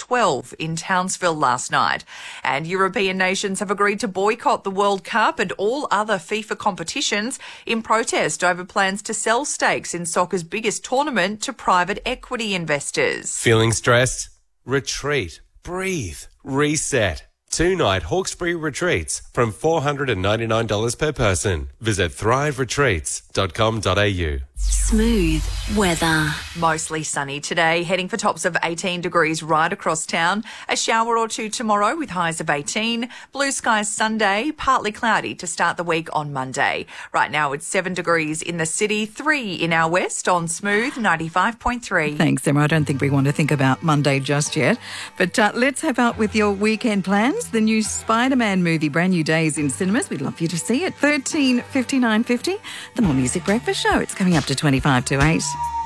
12 in Townsville last night. And European nations have agreed to boycott the World Cup and all other FIFA competitions in protest over plans to sell stakes in soccer's biggest tournament to private equity investors. Feeling stressed? Retreat. Breathe. Reset. 2-night Hawkesbury retreats from $499 per person. Visit thriveretreats.com.au. Smooth weather. Mostly sunny today, heading for tops of 18 degrees right across town. A shower or two tomorrow with highs of 18. Blue skies Sunday, partly cloudy to start the week on Monday. Right now it's 7 degrees in the city, 3 in our west on Smooth 95.3. Thanks, Emma. I don't think we want to think about Monday just yet. But let's help out with your weekend plans. The new Spider-Man movie, Brand New Day, is in cinemas. We'd love you to see it. 13 59 50. The More Music Breakfast Show. It's coming up to 25 to 8.